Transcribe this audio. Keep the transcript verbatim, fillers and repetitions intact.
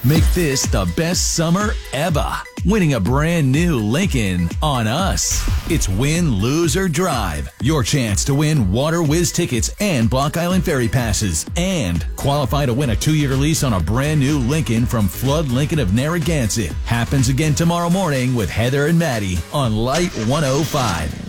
Make this the best summer ever. Winning a brand new Lincoln on us. It's Win, Lose, or Drive. Your chance to win Water Whiz tickets and Block Island Ferry passes. And qualify to win a two-year lease on a brand new Lincoln from Flood Lincoln of Narragansett. Happens again tomorrow morning with Heather and Maddie on Light one oh five.